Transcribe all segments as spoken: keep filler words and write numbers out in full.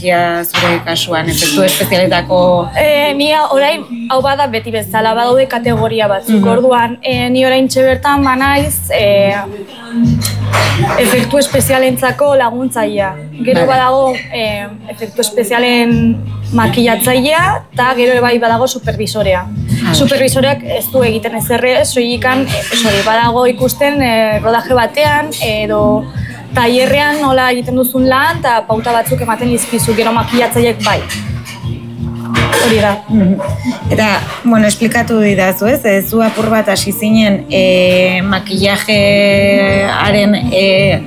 Ja, zure kasuan, efektu espezialetako... E, ni orain, hau bada beti bezala, badaude kategoria batzuk. Mm-hmm. Orduan, e, ni orain txebertan banaiz e, efektu espezialentzako laguntzailea. Gero vale. Badago e, efektu espezialen makillatzailea eta gero bai badago supervisorea. Ah, Supervisoreak ez du egiten ezerre, soilikan e, badago ikusten e, rodaje batean edo tailerrean nola egiten duzun lan eta pauta batzuk ematen dizkizu, gero makillatzaileek bai. Hori da. Mm-hmm. Eta, bueno, esplikatu didazu, ez? Ez zu apur bat hasi zinen e, makillajearen e,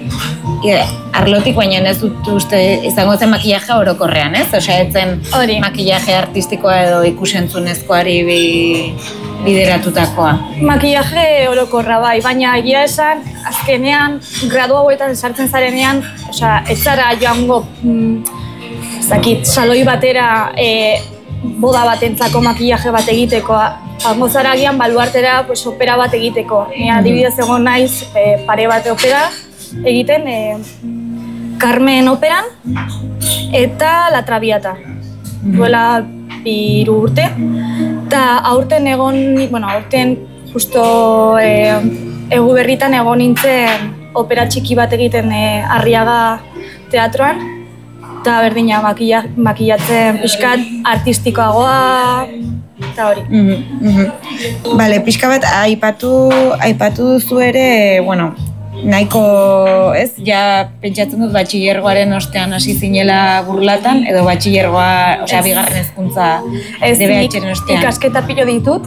e, arlotik, baina ez dut uste izango zen makillaje orokorrean, ez? Osea, etzen makillaje artistikoa edo ikusentzunezkoari bi, bideratutakoa. Makillaje orokorra bai, baina egia esan, azkenean, gradu hauetan sartzen zarenean, osea, ez zara joango, mm, zakit, saloi batera, e, boda batentzako makillaje bat egiteko, joango zara agian baluartera pues, opera bat egiteko. Ni adibidez egon naiz e, pare bat opera egiten, e, Carmen operan eta La Traviata. Duela hiru urte. Eta aurten egon, bueno, aurten justo e, egu berritan egon nintzen opera txiki bat egiten e, Arriaga teatroan. Eta berdina makilla, makillatzen pixkat artistikoagoa eta hori. Mm-hmm, mm-hmm. Bale, pixka bat aipatu, aipatu duzu ere, bueno, nahiko, ez, ja pentsatzen dut batxillergoaren ostean hasi zinela burlatan, edo batxillergoa, osea, bigarren hezkuntza D B H-ren ostean. Ikasketa pilo ditut,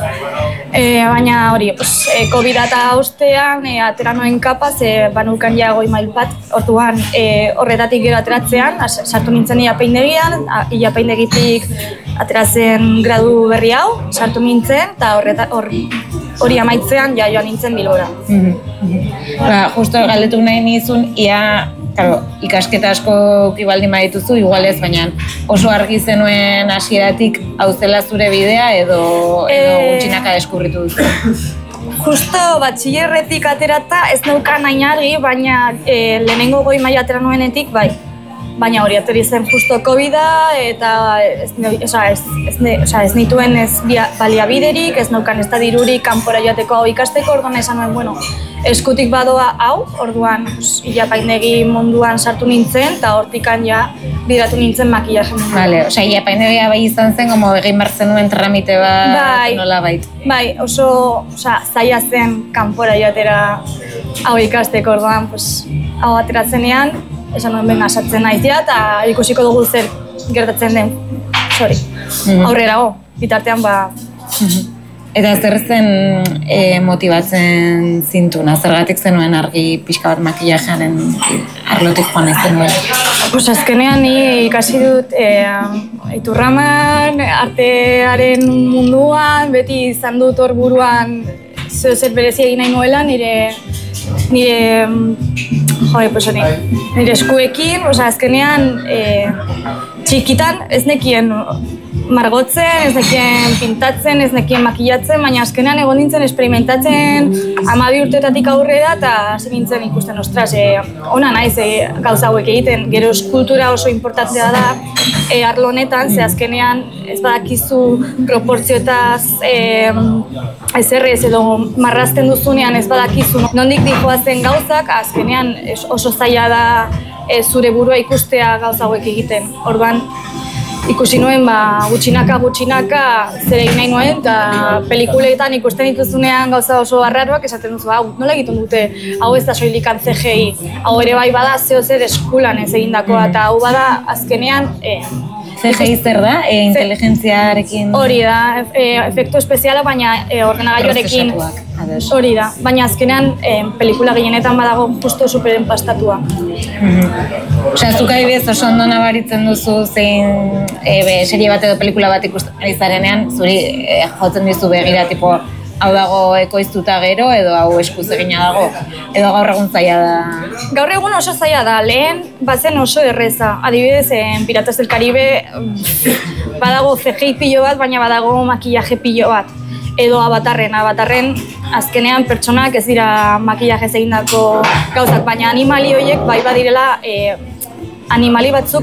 e, baina hori, pues, e, COVID eta ostean e, atera noen kapaz, e, banukan ja goi mail bat, orduan e, horretatik gero ateratzean, as, sartu nintzen iapaindegian, iapaindegitik ateratzen gradu berri hau, sartu nintzen, eta horreta, hori, hori amaitzean ja joan nintzen Bilbora. Mm-hmm. Ba, justo galdetu nahi nizun, ia, claro, ikasketa asko ukibaldin badituzu, igual ez, baina oso argi zenuen hasieratik hau zela zure bidea edo, edo e... gutxinaka deskurritu duzu? Justo batxillerretik aterata ez naukan hain argi, baina e, lehenengo goi maila atera nuenetik, bai. Baina hori ateri zen justo COVID-a eta ez, oza, ez, ez, oza, ez nituen ez baliabiderik, ez naukan ez da dirurik kanpora joateko hau ikasteko, orduan esan nuen, bueno, eskutik badoa hau, orduan iapaindegi munduan sartu nintzen eta hortikan ja bideratu nintzen makillaje munduan. Vale, osea, iapaindegia bai izan zen, como egin behar zenuen tramite bat, bai, nola bait. Bai, oso oza, zaila zen kanpora joatera hau ikasteko, orduan, pues, hau ateratzenean, esan nuen benga sartzen naiz ja, eta ikusiko dugu zer gertatzen den, sorry, mm-hmm. aurrerago, bitartean ba... Mm-hmm. Eta zer zen e, motibatzen zintuna, zergatik zenuen argi pixka bat makillajearen arlotik joan ez zenuen? Pues azkenean ni ikasi dut e, Iturraman, artearen munduan, beti izan dut hor buruan zeo zer berezi egin nahi nuela, nire nire Jode, pues hori, nire eskuekin, oza, azkenean e, txikitan ez nekien margotzen, ez nekien pintatzen, ez nekien makillatzen, baina azkenean egon nintzen experimentatzen hamabi urtetatik aurrera eta hasi nintzen ikusten, ostras, e, ona naiz e, gauza hauek egiten, gero eskultura oso importantzea da e, arlo honetan, ze azkenean ez badakizu proportzioetaz e, ezerrez edo marrazten duzunean ez badakizu nondik dijoazen gauzak, azkenean oso zaila da e, zure burua ikustea gauza hauek egiten. Orduan, ikusi nuen ba, gutxinaka gutxinaka zer egin nahi nuen eta pelikuletan ikusten dituzunean gauza oso arraroak esaten duzu, hau nola egiten dute, hau ez da soilikan C G I, hau ere bai bada zeo zer eskulan ez egindakoa eta hau bada azkenean e, C G I zer da? E, inteligentziarekin... Hori da, e, efektu espeziala, baina e, ordenagailuarekin... Hori da, baina azkenean e, pelikula gehienetan badago justo superen pastatua. Mm-hmm. Osea, zuk adibidez oso ondo nabaritzen duzu zein e, be, serie bat edo pelikula bat ikusten ari zarenean, zuri e, jotzen dizu begira, tipo, hau dago ekoiztuta gero edo hau eskuz egina dago, edo gaur egun zaila da? Gaur egun oso zaila da, lehen bazen oso erreza. Adibidez, en Piratas del Caribe badago C G I pilo bat, baina badago makillaje pilo bat. Edo Avatarren, Avatarren azkenean pertsonak ez dira makillajez egindako gauzak, baina animali horiek bai badirela e, animali batzuk